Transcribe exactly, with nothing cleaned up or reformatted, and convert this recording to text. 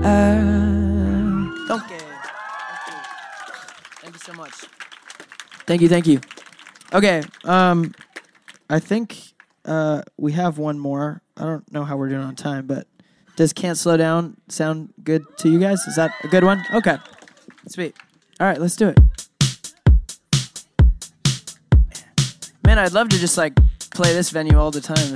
Okay. Thank you. Thank you so much. Thank you, thank you. Okay, um, I think uh, we have one more. I don't know how we're doing on time, but does Can't Slow Down sound good to you guys? Is that a good one? Okay. Sweet. All right, let's do it. Man, I'd love to just, like, play this venue all the time.